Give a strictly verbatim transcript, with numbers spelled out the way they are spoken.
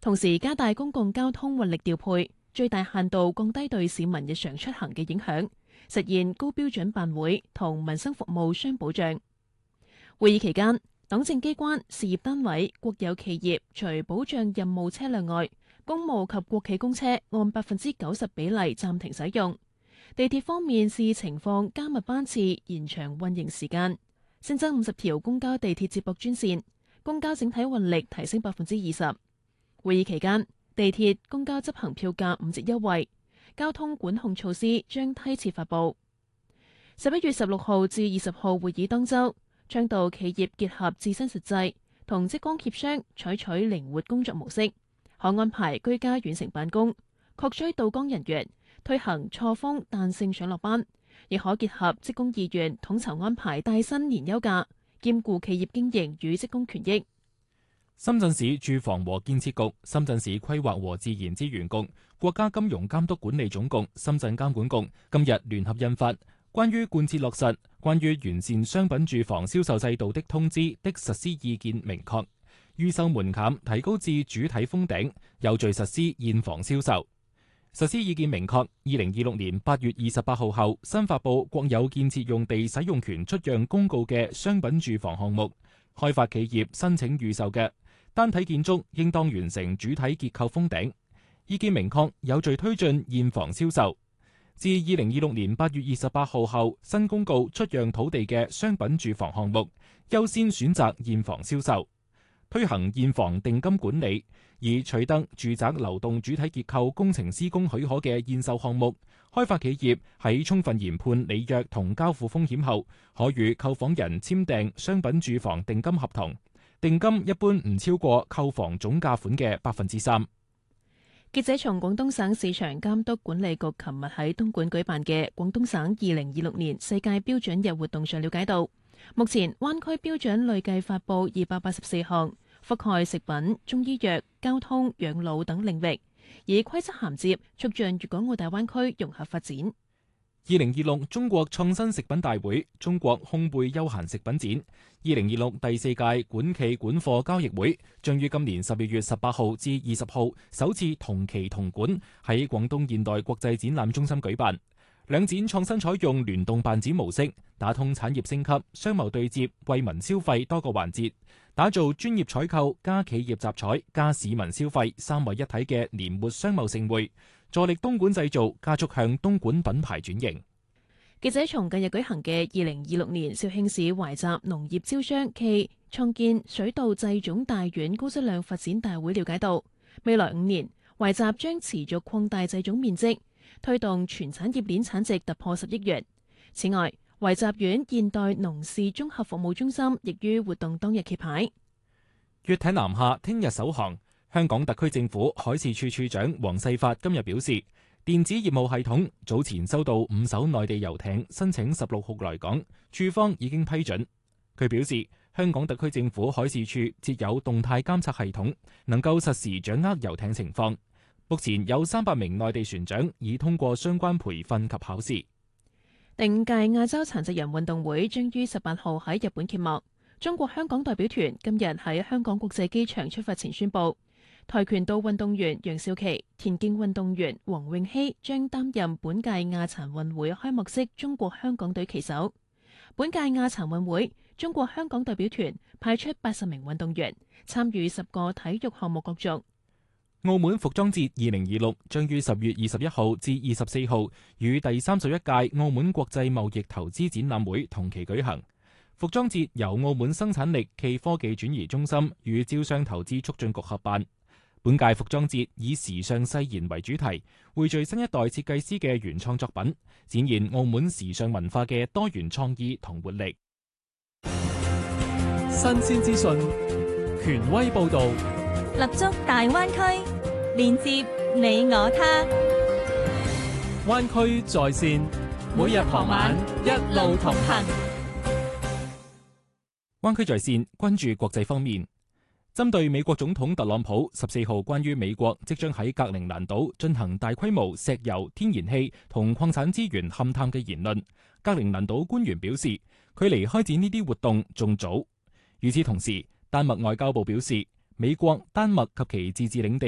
同時加大公共交通運力調配，最大限度降低對市民日常出行嘅影響，實現高標準辦會同民生服務相保障。會議期間，黨政機關、事業單位、國有企業除保障任務車輛外，公務及國企公車按百分之九十比例暫停使用。地鐵方面視情況加密班次，延長運營時間，新增五十條公交地鐵接駁專線，公交整體運力提升百分之二十。會議期間，地鐵、公交執行票價五折優惠，交通管控措施將梯次發布。十一月十六號至二十號會議當週，倡導企業結合自身實際，同職工協商，採取靈活工作模式，可安排居家遠程辦公，擴追到崗人員，推行錯峰彈性上落班，亦可結合職工意願，統籌安排帶薪年休假，兼顧企業經營與職工權益。 深圳市住房和建設局、深圳市規劃和自然資源局、國家金融監督管理總局、深圳監管局今日聯合印發《關於貫徹落實關於完善商品住房銷售制度的通知》的實施意見明確，預售門檻提高至主體封頂，有序實施現房銷售。實施意見明確，二零二六年八月二十八號後，新發布國有建設用地使用權出讓公告嘅商品住房項目，開發企業申請預售嘅單體建築應當完成主體結構封頂。意見明確，有序推進現房銷售。自二零二六年八月二十八號後，新公告出讓土地嘅商品住房項目，優先選擇現房銷售，推行現房定金管理，以取得住宅流動主體結構工程施工許可嘅現售項目，開發企業喺充分研判履約同交付風險後，可與購房人簽訂商品住房定金合同，定金一般唔超過購房總價款嘅百分之三。 記者從廣東省市場監督管理局琴日喺東莞舉辦嘅廣東省二零二六年世界標準日活動上了解到，目前灣區標準累計發布二百八十四項，覆蓋食品、中醫藥、交通、養老等領域，以規則銜接，促進粵港澳大灣區融合發展。 二零二六中國創新食品大會、中國烘焙休閒食品展、二零二六第四屆管企管貨交易會將於今年十二月十八號至二十號首次同期同館喺廣東現代國際展覽中心舉辦。兩展創新採用聯動辦展模式，打通產業升級、商貿對接、惠民消費多個環節，打造專業採購加企業集採加市民消費三位一體嘅年末商貿盛會，助力東莞製造加速向東莞品牌轉型。 記者從近日舉行嘅二零二六年肇慶市懷集農業招商暨創建水稻製種大院高質量發展大會了解到，未來五年懷集將持續擴大製種面積，推動全產業鏈產值突破十億元。此外，懷集縣現代農事綜合服務中心亦於活動當日揭牌。 粵艇南下聽日首航，香港特區政府海事處處長黃世發今日表示，電子業務系統早前收到五艘內地遊艇申請十六號來港，處方已經批准。佢表示，香港特區政府海事處設有動態監測系統，能夠實時掌握遊艇情況。目前有三百名內地船長已通過相關培訓及考試。 第五屆亞洲殘疾人運動會將於十八號喺日本揭幕。中國香港代表團今日喺香港國際機場出發前宣布，跆拳道運動員楊少琪、田徑運動員黃永熙將擔任本屆亞殘運會開幕式中國香港隊旗手。本屆亞殘運會，中國香港代表團派出八十名運動員參與十個體育項目角逐。 澳門服裝節二零二六將於十月二十一號至二十四號與第三十一屆澳門國際貿易投資展覽會同期舉行。服裝節由澳門生產力暨科技轉移中心與招商投資促進局合辦。本屆服裝節以時尚世賢為主題，匯聚新一代設計師嘅原創作品，展現澳門時尚文化嘅多元創意同活力。 新鮮資訊，權威報導， 立足大灣區，連接你我他。 灣區在線，每日傍晚一路同行。 灣區在線，關注國際方面。針對美國總統特朗普十四號關於美國即將喺格陵蘭島進行大規模石油、天然氣同礦產資源勘探嘅言論，格陵蘭島官員表示，距離開展呢啲活動仲早。與此同時，丹麥外交部表示，美國、丹麥及其自治領地